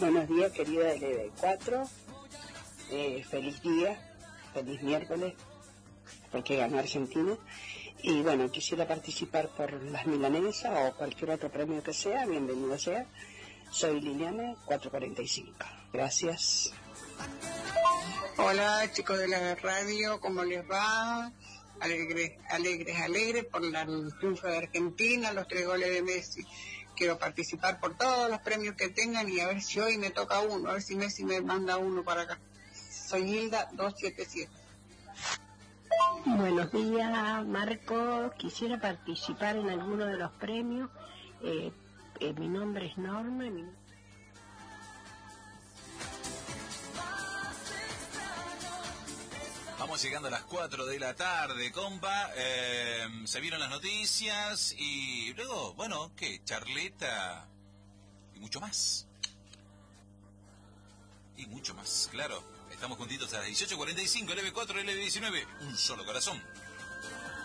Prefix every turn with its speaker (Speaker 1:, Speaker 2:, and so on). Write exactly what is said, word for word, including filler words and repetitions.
Speaker 1: Buenos días, querida L B cuatro. Eh, feliz día, feliz miércoles, porque ganó Argentina. Y bueno, quisiera participar por las milanesas o cualquier otro premio que sea, bienvenido sea. Soy Liliana, cuatrocientos cuarenta y cinco. Gracias.
Speaker 2: Hola chicos de la radio, ¿cómo les va? Alegres, alegres, alegres por la, el triunfo de Argentina, los tres goles de Messi. Quiero participar por todos los premios que tengan y a ver si hoy me toca uno, a ver si Messi me manda uno para acá. Soy Hilda doscientos setenta y siete.
Speaker 3: Buenos días, Marco. Quisiera participar en alguno de los premios. Eh, eh, mi nombre es Norma. Mi...
Speaker 4: Vamos llegando a las cuatro de la tarde, compa. Eh, se vieron las noticias y luego, bueno, ¿qué? Charleta y mucho más. Y mucho más, claro. Estamos juntitos a las dieciocho cuarenta y cinco, L B cuatro, L B diecinueve. Un solo corazón.